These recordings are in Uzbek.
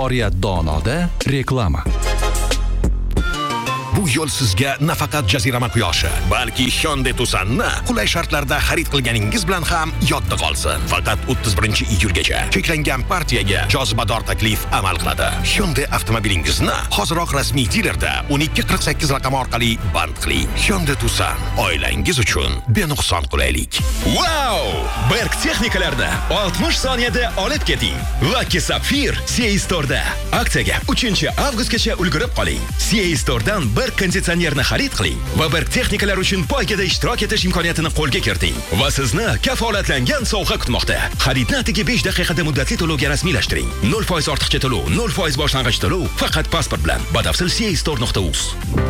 Oriyat Donoda reklama. Bu yo'l sizga nafaqat jazirama quyoshi, balki Hyundai Tucson'ni qulay shartlarda xarid qilganingiz bilan ham yodda qolsin. Faqat 31-iyulgacha cheklangan partiyaga jozibador taklif amal qiladi. Hyundai avtomobilingizni hoziroq rasmiy dilerda 1248 raqami orqali band qiling. Hyundai Tucson, oilangiz uchun benuqson qulaylik. Wow! Berg texnikalarda 60 soniyada olib keting. Lucky Sapphire CA Store'da. Aksiyaga 3-avgustgacha ulgurib qoling. CA Store'dan bir konditsionerni xarid qiling va bir texnikalar uchun poygada ishtirok etish imkoniyatini qo'lga kiriting va sizni kafolatlangan sovg'a kutmoqda. Xaridni atigi 5 daqiqada muddatli to'lovga rasmiylashtiring. 0% ortiqcha to'lov, 0% boshlang'ich to'lov faqat pasport bilan. Batafsil castore.uz.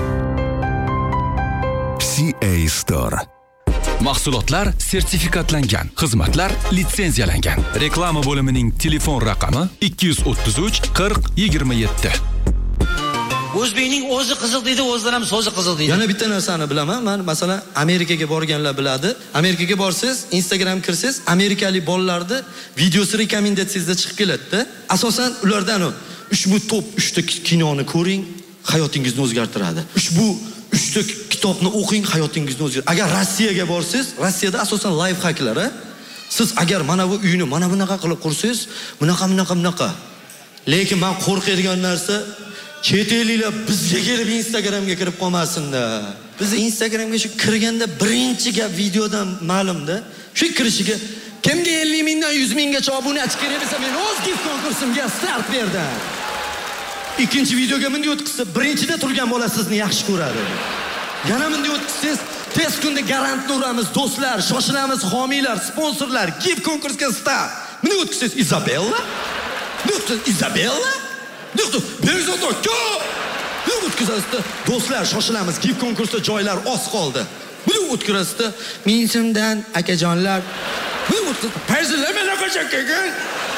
CA Store. Mahsulotlar sertifikatlangan, xizmatlar litsenziyalangan. Reklama bo'limining telefon raqami 233 40 27. O'zbekning o'zi qiziq deydi, o'zidan ham so'zi qiziq deydi. Yana bitta narsani bilaman. Men masalan Amerikaga borganlar biladi. Amerikaga borsiz, Instagram kirsiz, amerikalik bolalarni videosi rekomendatsiyasida chiqib keladi-da. Asosan ulardan ushbu top 3 ta kinoni ko'ring, hayotingizni o'zgartiradi. Ushbu 3 ta kitobni o'qing, hayotingizni o'zgartiradi. Agar Rossiyaga borsiz, Rossiyada asosan life hacklar, siz agar mana bu uyni mana bunaqa qilib qursangiz, bunaqa. Lekin men qo'rqadigan narsa chet elliklar bizga kelib Instagramga kirib qolmasin-da. Biz Instagramga shu kirganda birinchi gap videodan ma'lumda. Shu kirishiga kimga 50 mingdan 100 minggacha obunachi kerak bo'lsa, men o'z gift konkursimga start berdim. Ikkinchi videoga bunday o'tkazsa, birinchida turgan bola sizni yaxshi ko'radi. Yana bunday o'tkazsangiz, tez kunda garantni uramiz, do'stlar, shoshilamiz, homiylar, sponsorlar, gift konkursga start. Bunday o'tkazsangiz, Isabella? Doktor, Berzod aka! Bu o'tkazasizda, do'stlar, shoshilamiz, gift konkursda joylar oz qoldi. Bu o'tkazasizda, men ismdan akajonlar. Bu o'tkazasizda, Berzod men akajon.